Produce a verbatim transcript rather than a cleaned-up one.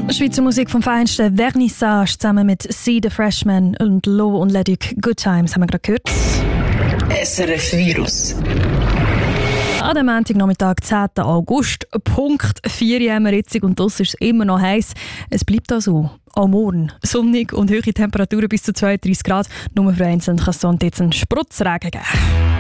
Schweizer Musik vom feinsten Vernissage zusammen mit See the Freshman und Lo und Leduc. Good Times haben wir gerade gehört. S R F Virus. An dem Montagnachmittag, zehnten August, Punkt vier haben wir jetzt und das ist es immer noch heiß. Es bleibt auch so. Auch morgen sonnig und hohe Temperaturen bis zu zweiunddreissig Grad. Nur für einzelne kann es so jetzt einen Sprotzregen geben.